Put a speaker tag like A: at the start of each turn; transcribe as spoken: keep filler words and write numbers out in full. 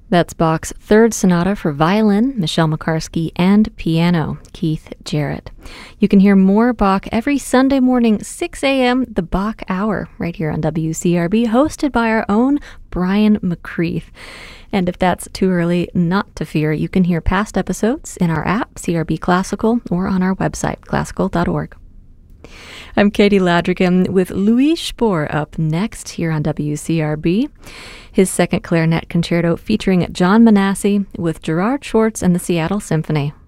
A: That's Bach's Third Sonata for violin, Michelle McCarsky, and piano, Keith Jarrett. You can hear more Bach every Sunday morning, six a.m., the Bach Hour, right here on W C R B, hosted by our own Brian McCreath. And if that's too early, not to fear, you can hear past episodes in our app, C R B Classical, or on our website, classical dot org. I'm Katie Ladrigan with Louis Spohr up next here on W C R B. His second clarinet concerto featuring John Manassi with Gerard Schwartz and the Seattle Symphony.